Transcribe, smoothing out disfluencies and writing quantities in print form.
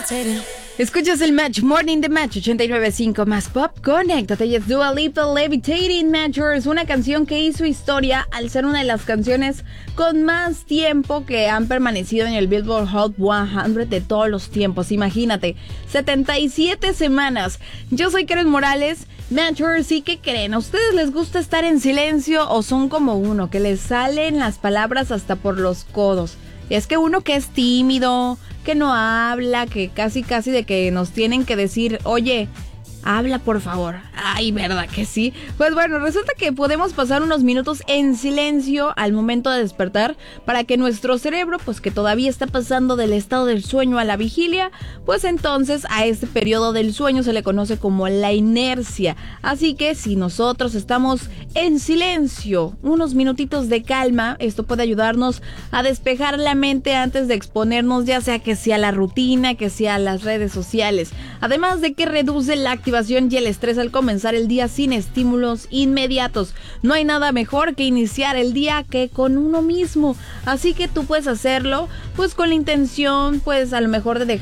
Escuchas el Match Morning de Match 89.5 más pop. Conéctate y es Dua Lipa, Levitating Matchers, una canción que hizo historia al ser una de las canciones con más tiempo que han permanecido en el Billboard Hot 100 de todos los tiempos. Imagínate, 77 semanas. Yo soy Karen Morales. Matchers, ¿y qué creen? ¿A ustedes les gusta estar en silencio o son como uno que les salen las palabras hasta por los codos? Es que uno que es tímido, que no habla, que casi de que nos tienen que decir, oye, habla por favor. Ay, ¿verdad que sí? Pues bueno, resulta que podemos pasar unos minutos en silencio al momento de despertar para que nuestro cerebro, pues que todavía está pasando del estado del sueño a la vigilia, pues entonces a este periodo del sueño se le conoce como la inercia. Así que si nosotros estamos en silencio, unos minutitos de calma, esto puede ayudarnos a despejar la mente antes de exponernos, ya sea que sea la rutina, que sea las redes sociales. Además de que reduce la activación y el estrés al comenzar el día sin estímulos inmediatos. No hay nada mejor que iniciar el día que con uno mismo. Así que tú puedes hacerlo pues con la intención, pues a lo mejor de dejar